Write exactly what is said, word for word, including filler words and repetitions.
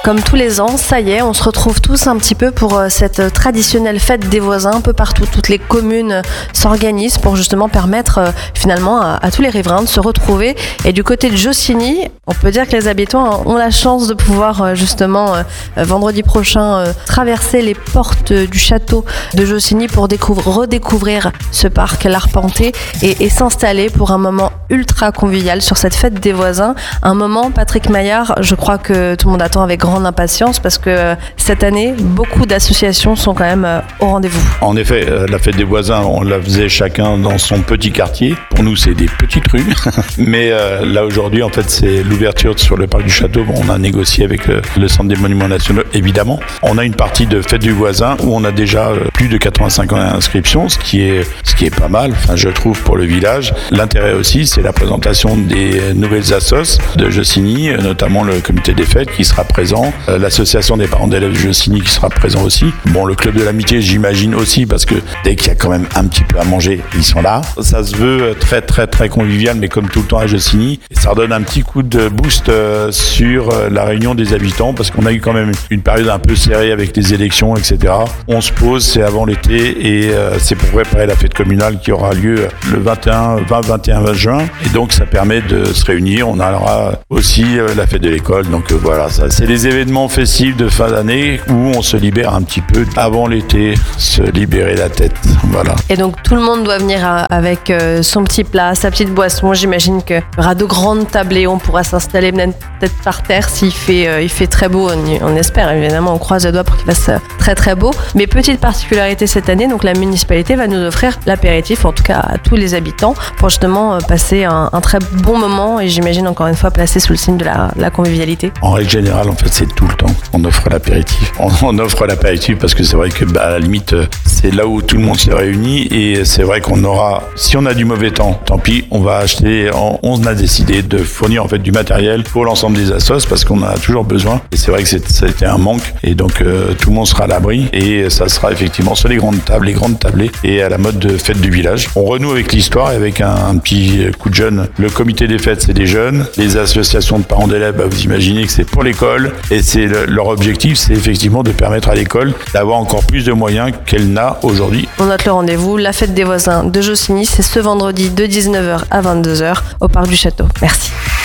Comme tous les ans, ça y est, on se retrouve tous un petit peu pour cette traditionnelle fête des voisins un peu partout. Toutes les communes s'organisent pour justement permettre euh, finalement à, à tous les riverains de se retrouver. Et du côté de Jossigny, on peut dire que les habitants ont la chance de pouvoir euh, justement euh, vendredi prochain euh, traverser les portes du château de Jossigny pour découvrir, redécouvrir ce parc, l'arpenter et, et s'installer pour un moment ultra convivial sur cette fête des voisins. Un moment, Patrick Maillard, je crois que tout le monde attend avec grande impatience parce que euh, cette année, beaucoup d'associations sont quand même euh, au rendez-vous. En effet, euh, la fête des voisins, on la faisait chacun dans son petit quartier. Pour nous, c'est des petites rues. Mais euh, là, aujourd'hui, en fait, c'est l'ouverture sur le parc du château. Bon, on a négocié avec euh, le Centre des Monuments Nationaux, évidemment. On a une partie de fête du voisin où on a déjà euh, plus de quatre-vingt-cinq inscriptions, ce qui est, ce qui est pas mal, enfin, je trouve, pour le village. L'intérêt aussi, c'est la présentation des nouvelles assos de Jossigny, euh, notamment le comité des fêtes qui sera présent, euh, l'association des parents d'élèves de Jossigny qui sera présent aussi. Bon, le club de l'amitié, j'imagine aussi, parce que dès qu'il y a quand même un petit peu à manger, ils sont là. Ça se veut très très très convivial, mais comme tout le temps à Jossigny, ça redonne un petit coup de boost sur la réunion des habitants, parce qu'on a eu quand même une période un peu serrée avec les élections, et cetera. On se pose, c'est avant l'été, et c'est pour préparer la fête communale qui aura lieu le vingt et un, vingt, vingt et un juin, et donc ça permet de se réunir. On aura aussi la fête de l'école, donc voilà, ça, c'est les événements festifs de fin d'année où on se libère un petit peu avant l'été, se libérer la tête, voilà. Et donc tout le monde doit venir avec son petit plat, sa petite boisson. J'imagine qu'il y aura de grandes tables et on pourra s'installer peut-être par terre s'il fait, il fait très beau. On, on espère évidemment, on croise les doigts pour qu'il fasse très très beau. Mais petite particularité cette année, donc la municipalité va nous offrir l'apéritif, en tout cas à tous les habitants, pour justement passer un, un très bon moment et j'imagine encore une fois placé sous le signe de la, la convivialité. En règle générale, en fait, c'est tout le temps. On offre l'apéritif. On, on offre l'apéritif parce que c'est vrai que bah, à la limite, c'est là où tout le monde se réunit et c'est vrai qu'on aura, si on a du mauvais temps, tant pis, on va acheter, on, on a décidé de fournir en fait du matériel pour l'ensemble des assos parce qu'on en a toujours besoin et c'est vrai que c'est, ça a été un manque et donc euh, tout le monde sera à l'abri et ça sera effectivement sur les grandes tables, les grandes tablées et à la mode de fête du village. On renoue avec l'histoire et avec un, un petit coup de jeunes. Le comité des fêtes, c'est des jeunes. Les associations de parents d'élèves, bah, vous imaginez que c'est pour l'école et c'est le, leur objectif, c'est effectivement de permettre à l'école d'avoir encore plus de moyens qu'elle n'a aujourd'hui. On note le rendez-vous, la fête des voisins de Jossigny, c'est ce vendredi de dix-neuf heures à vingt-deux heures au parc du château. Merci.